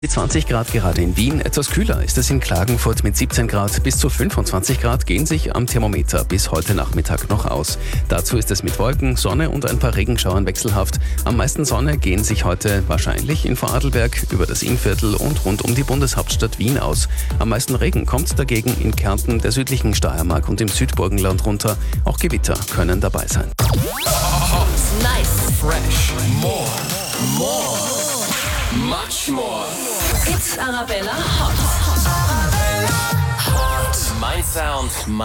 Die 20 Grad gerade in Wien, etwas kühler ist es in Klagenfurt mit 17 Grad. Bis zu 25 Grad gehen sich am Thermometer bis heute Nachmittag noch aus. Dazu ist es mit Wolken, Sonne und ein paar Regenschauern wechselhaft. Am meisten Sonne gehen sich heute wahrscheinlich in Vorarlberg, über das Innviertel und rund um die Bundeshauptstadt Wien aus. Am meisten Regen kommt dagegen in Kärnten, der südlichen Steiermark und im Südburgenland runter. Auch Gewitter können dabei sein. Nice. Fresh. More. Much more. It's Arabella Hot. My sound.